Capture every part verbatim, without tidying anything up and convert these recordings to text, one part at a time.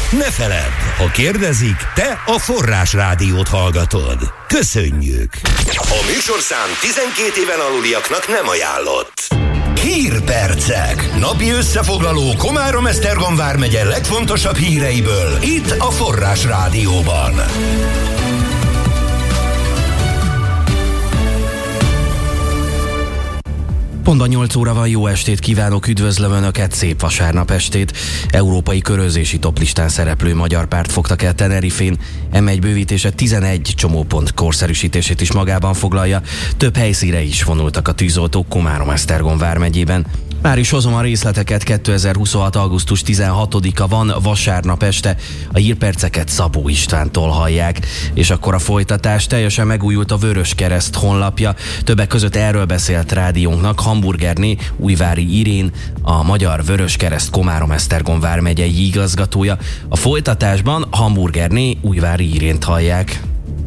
Ne feledd, ha kérdezik, te a Forrás Rádiót hallgatod. Köszönjük! A műsorszám tizenkét éven aluliaknak nem ajánlott. Hírpercek. Napi összefoglaló Komárom-Esztergom vármegye legfontosabb híreiből itt a Forrás Rádióban. Pont a nyolc óra van, jó estét kívánok, üdvözlöm Önöket, szép vasárnap estét. Európai körözési toplistán szereplő magyar párt fogtak el Tenerifén. em egy bővítése tizenegy csomópont korszerűsítését is magában foglalja. Több helyszínre is vonultak a tűzoltók Komárom-Esztergom vármegyében. Már is hozom a részleteket, kétezer-huszonhat. augusztus tizenhatodika van, vasárnap este. A hírperceket Szabó Istvántól hallják. És akkor a folytatás. Teljesen megújult a Vöröskereszt honlapja. Többek között erről beszélt rádiónknak Hamburgerné Újvári Irén, a Magyar Vöröskereszt Komárom-Esztergom vármegyei igazgatója. A folytatásban Hamburgerné Újvári Irént hallják.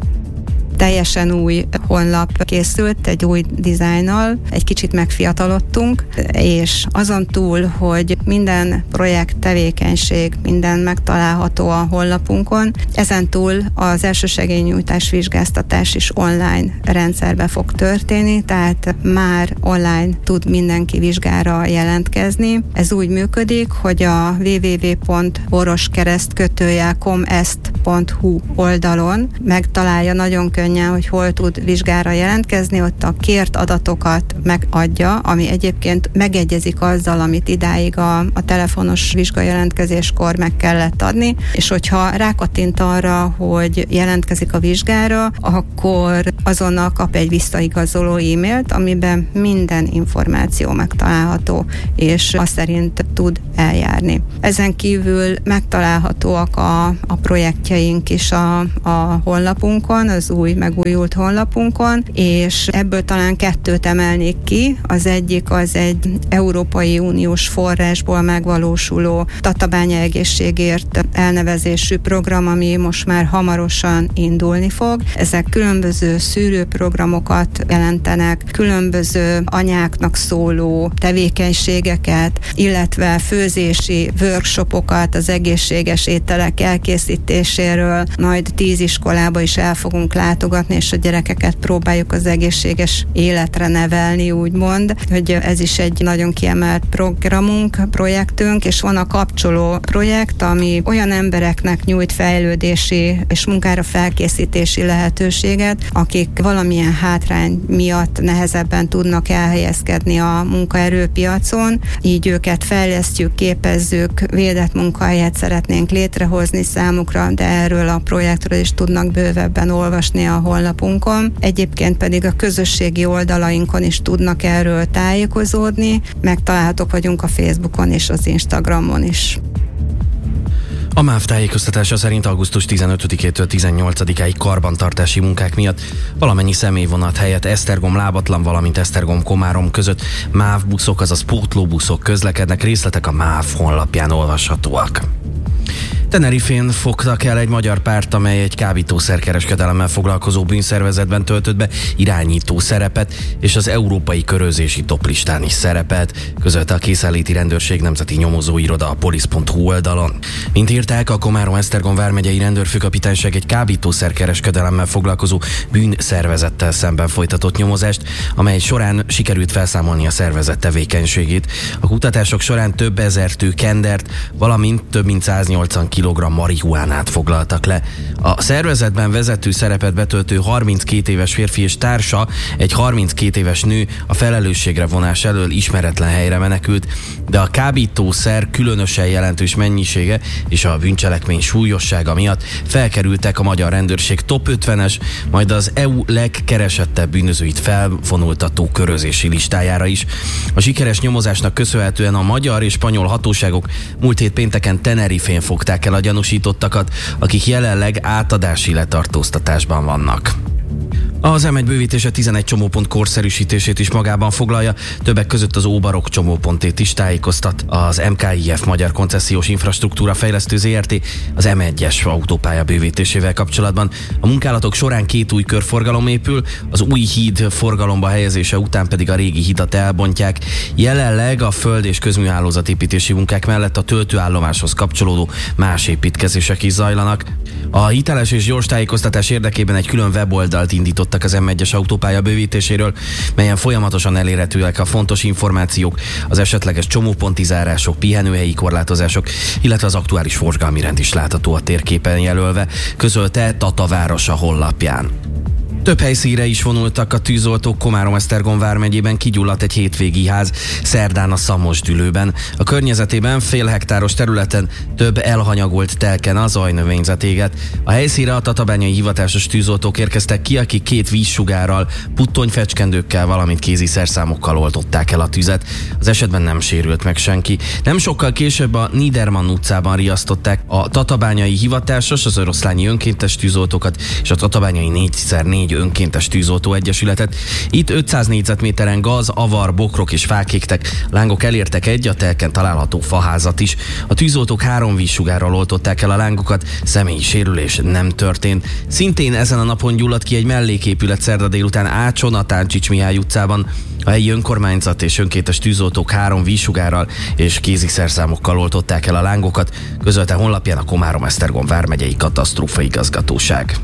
Teljesen új honlap készült, egy új dizájnnal, egy kicsit megfiatalodtunk, és azon túl, hogy minden projekt, tevékenység, minden megtalálható a honlapunkon, ezen túl az elsősegélynyújtás vizsgáztatás is online rendszerbe fog történni, tehát már online tud mindenki vizsgára jelentkezni. Ez úgy működik, hogy a double-u double-u double-u pont vöröskereszt kötőjel komeszt pont hu oldalon megtalálja nagyon könnyen, hogy hol tud vizsgára jelentkezni, ott a kért adatokat megadja, ami egyébként megegyezik azzal, amit idáig a, a telefonos vizsgajelentkezéskor meg kellett adni, és hogyha rákattint arra, hogy jelentkezik a vizsgára, akkor azonnal kap egy visszaigazoló e-mailt, amiben minden információ megtalálható, és azt szerint tud eljárni. Ezen kívül megtalálhatóak a, a projektjeink is a, a honlapunkon, az új megújult honlapunkon, és ebből talán kettőt emelnék ki. Az egyik az egy Európai Uniós forrásból megvalósuló Tatabánya egészségért elnevezésű program, ami most már hamarosan indulni fog. Ezek különböző szűrőprogramokat jelentenek, különböző anyáknak szóló tevékenységeket, illetve főzési workshopokat az egészséges ételek elkészítéséről, majd tíz iskolába is el fogunk látogatni, és a gyerekeket próbáljuk az egészséges életre nevelni, úgymond, hogy ez is egy nagyon kiemelt programunk, projektünk, és van a kapcsoló projekt, ami olyan embereknek nyújt fejlődési és munkára felkészítési lehetőséget, akik valamilyen hátrány miatt nehezebben tudnak elhelyezkedni a munkaerőpiacon, így őket fejlesztjük, képezzük, védett munkahelyet szeretnénk létrehozni számukra, de erről a projektről is tudnak bővebben olvasni a honlapunkon. Egyébként pedig a közösségi oldalainkon is tudnak erről tájékozódni, megtalálhatók vagyunk a Facebookon és az Instagramon is. A MÁV tájékoztatása szerint augusztus tizenötödikétől tizennyolcadikáig karbantartási munkák miatt valamennyi személyvonat helyett Esztergom Lábatlan, valamint Esztergom Komárom között MÁV buszok, azaz pótlóbuszok közlekednek, részletek a MÁV honlapján olvashatóak. Tenerifén fogtak el egy magyar párt, amely egy kábítószerkereskedelemmel foglalkozó bűnszervezetben töltött be irányító szerepet, és az európai körözési toplistán is szerepelt, közölte a Készenléti Rendőrség Nemzeti Nyomozóiroda a polisz pont hu oldalon. Mint írták, a Komárom-Esztergom vármegyei rendőrfőkapitányság egy kábítószerkereskedelemmel foglalkozó bűnszervezettel szemben folytatott nyomozást, amely során sikerült felszámolni a szervezet tevékenységét. A kutatások során több ezer tő kendert, valamint több mint száznyolcvan kilogramm marihuánát foglaltak le. A szervezetben vezető szerepet betöltő harminckét éves férfi és társa, egy harminckét éves nő a felelősségre vonás elől ismeretlen helyre menekült, de a kábítószer különösen jelentős mennyisége és a bűncselekmény súlyossága miatt felkerültek a magyar rendőrség top ötvenes, majd az é u legkeresettebb bűnözőit felvonultató körözési listájára is. A sikeres nyomozásnak köszönhetően a magyar és spanyol hatóságok múlt hét pénteken Tenerifén fogták el a gyanúsítottakat, akik jelenleg átadási letartóztatásban vannak. Az em egy bővítése tizenegy csomópont korszerűsítését is magában foglalja, többek között az Óbarok csomópontét is tájékoztat. Az em ká i ef Magyar Koncesziós Infrastruktúra Fejlesztő zé er té az em egyes autópálya bővítésével kapcsolatban. A munkálatok során két új körforgalom épül, az új híd forgalomba helyezése után pedig a régi hidat elbontják. Jelenleg a föld- és közműhálózatépítési munkák mellett a töltőállomáshoz kapcsolódó más építkezések is zajlanak. A hiteles és gyors tájékoztatás érdekében egy külön weboldalt indítottak az em egyes autópálya bővítéséről, melyen folyamatosan elérhetőek a fontos információk, az esetleges csomóponti zárások, pihenőhelyi korlátozások, illetve az aktuális forgalmi rend is látható a térképen jelölve, közölte Tata városa honlapján. Több helyszínre is vonultak a tűzoltók. Komárom-Esztergom vármegyében kigyulladt egy hétvégi ház szerdán a Szamosdülőben. A környezetében fél hektáros területen több elhanyagolt telken a zajnövényzet égett. A helyszínre a tatabányai hivatásos tűzoltók érkeztek ki, akik két vízsugárral, puttonyfecskendőkkel, valamint kézi szerszámokkal oltották el a tüzet. Az esetben nem sérült meg senki. Nem sokkal később a Niedermann utcában riasztották a tatabányai hivatásos, az oroszlányi önkéntes tűzoltókat és a tatabányai négy szer négy önkéntes tűzoltó egyesületet. Itt ötszáz négyzetméteren gaz, avar, bokrok és fák égtek. Lángok elértek egy a telken található faházat is. A tűzoltók három vízsugárral oltották el a lángokat, személyi sérülés nem történt. Szintén ezen a napon gyulladt ki egy melléképület szerda délután Ácson, a Táncsics Mihály utcában. A helyi önkormányzat és önkéntes tűzoltók három vízsugárral és kézi szerszámokkal oltották el a lángokat, közölte honlapján a Komárom-Esztergom vármegyei katasztrófaigazgatóság.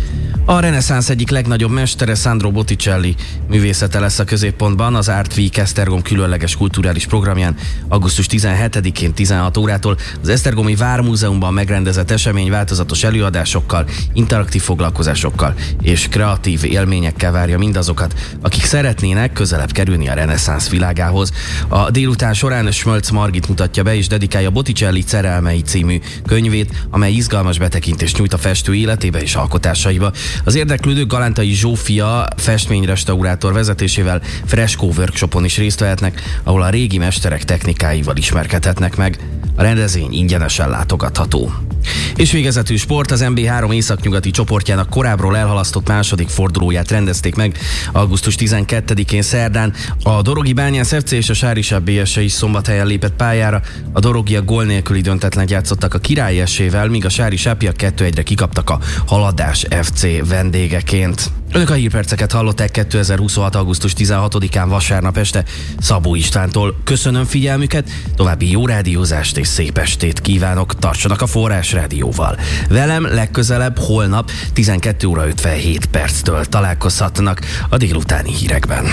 A reneszánsz egyik legnagyobb mestere, Sandro Botticelli művészete lesz a középpontban az Art Week Esztergom különleges kulturális programján augusztus tizenhetedikén tizenhat órától az Esztergomi Vármúzeumban megrendezett esemény változatos előadásokkal, interaktív foglalkozásokkal és kreatív élményekkel várja mindazokat, akik szeretnének közelebb kerülni a reneszánsz világához. A délután során Smölc Margit mutatja be és dedikálja Botticelli Cerelmei című könyvét, amely izgalmas betekintést nyújt a festő életébe és alkotásaiba. Az érdeklődők Galántai Zsófia festményrestaurátor vezetésével freskó workshopon is részt vehetnek, ahol a régi mesterek technikáival ismerkedhetnek meg. A rendezvény ingyenesen látogatható. És végezetül sport, az en bé három északnyugati csoportjának korábbról elhalasztott második fordulóját rendezték meg augusztus tizenkettedikén szerdán. A Dorogi Bányász ef cé és a Sáriság bé es cé is szombathelyen lépett pályára. A dorogiak gól nélküli döntetlen játszottak a Király es cé-vel, míg a Sárisápiak kettő egyre kikaptak a Haladás ef cé vendégeként. Önök a hírperceket hallották kétezer-huszonhat. augusztus tizenhatodikán vasárnap este Szabó Istvántól. Köszönöm figyelmüket, további jó rádiózást és szép estét kívánok, tartsanak a Forrás Rádióval. Velem legközelebb holnap tizenkét óra ötvenhét perctől találkozhatnak a délutáni hírekben.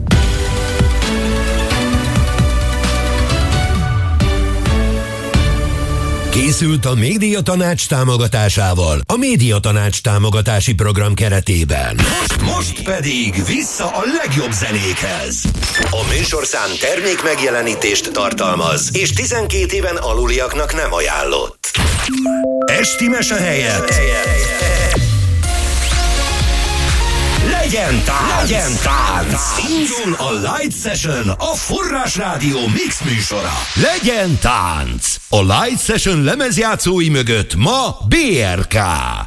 Készült a Médiatanács támogatásával a Médiatanács támogatási program keretében. Most, most pedig vissza a legjobb zenékhez. A műsorszám termék megjelenítést tartalmaz, és tizenkét éven aluliaknak nem ajánlott. Esti mese helyett legyen tánc! Legyen tánc! Indul a Light Session, a Forrás Rádió mix műsora. Legyen tánc! A Light Session lemezjátszói mögött ma bé er ká.